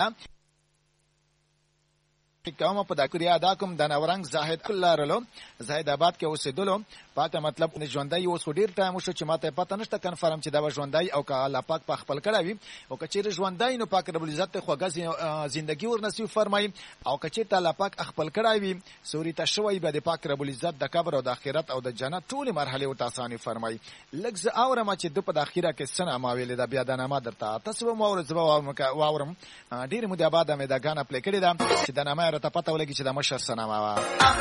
کوم په دکریا ادا کوم د نورنګ زاهد الله رلو زاهد آباد کې اوسېدلو پاته مطلب ژوندۍ اوس ډیر ټایم شو چې ماته پته نشته کنفرم چې دا ژوندۍ او که الله پاک په خپل کړی وي او که چیرې ژوندۍ نو پاک رب العزت خوږه زندگی ورنصیب فرمایي او که چیرته الله پاک خپل کړی وي سوري ته شوی به د پاک رب العزت د قبر او د آخرت او د جنت ټولې مرحلې ورته اساني فرمایي لږ زه اورم چې د په د اخیره کې څه نامه ویلې ده بیا دا نامه درته تاسو به مو واورم ډېرې مودې بعده مې دا ګانه پلی کړې ده چې دا نامه راته پته ولګي چې د مشر څه نامه وه